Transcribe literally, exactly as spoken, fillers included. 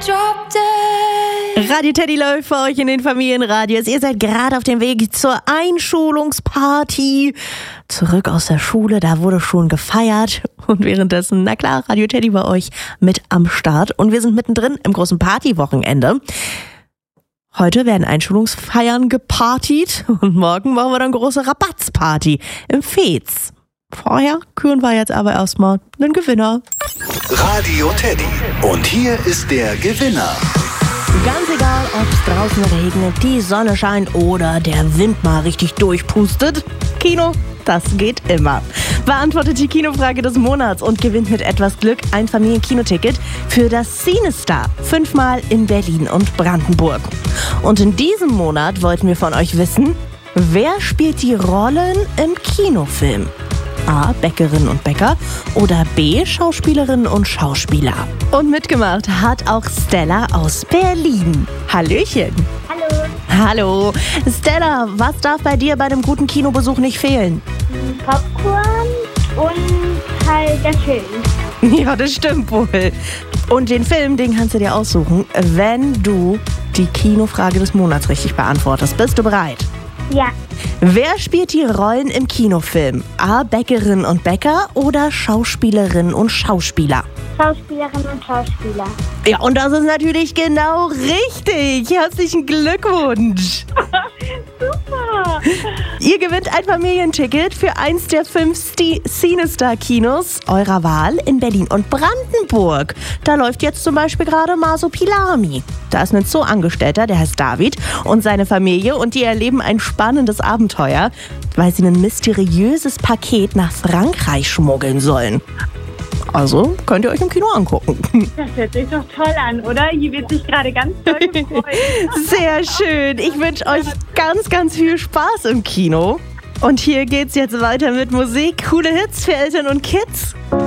Radio Teddy läuft für euch in den Familienradios. Ihr seid gerade auf dem Weg zur Einschulungsparty. Zurück aus der Schule, da wurde schon gefeiert. Und währenddessen, na klar, Radio Teddy bei euch mit am Start. Und wir sind mittendrin im großen Partywochenende. Heute werden Einschulungsfeiern gepartied und morgen machen wir dann große Rabatzparty im Fez. Vorher küren wir jetzt aber erstmal einen Gewinner. Radio Teddy. Und hier ist der Gewinner. Ganz egal, ob es draußen regnet, die Sonne scheint oder der Wind mal richtig durchpustet. Kino, das geht immer. Beantwortet die Kinofrage des Monats und gewinnt mit etwas Glück ein Familienkinoticket für das CineStar. Fünfmal in Berlin und Brandenburg. Und in diesem Monat wollten wir von euch wissen, wer spielt die Rollen im Kinofilm? A. Bäckerinnen und Bäcker oder B. Schauspielerinnen und Schauspieler. Und mitgemacht hat auch Stella aus Berlin. Hallöchen. Hallo. Hallo. Stella, was darf bei dir bei einem guten Kinobesuch nicht fehlen? Popcorn und halt der Film. Ja, das stimmt wohl. Und den Film, den kannst du dir aussuchen, wenn du die Kinofrage des Monats richtig beantwortest. Bist du bereit? Ja. Wer spielt die Rollen im Kinofilm? A. Bäckerinnen und Bäcker oder Schauspielerinnen und Schauspieler? Schauspielerinnen und Schauspieler. Ja, und das ist natürlich genau richtig. Herzlichen Glückwunsch. Super. Ihr gewinnt ein Familienticket für eins der fünf CineStar-Kinos eurer Wahl in Berlin und Brandenburg. Da läuft jetzt zum Beispiel gerade Masopilami. Da ist ein Zoo-Angestellter, der heißt David und seine Familie und die erleben ein spannendes Abenteuer, weil sie ein mysteriöses Paket nach Frankreich schmuggeln sollen. Also könnt ihr euch im Kino angucken. Das hört sich doch toll an, oder? Hier wird sich gerade ganz toll gefreut. Sehr schön. Ich wünsche euch ganz, ganz viel Spaß im Kino. Und hier geht's jetzt weiter mit Musik. Coole Hits für Eltern und Kids.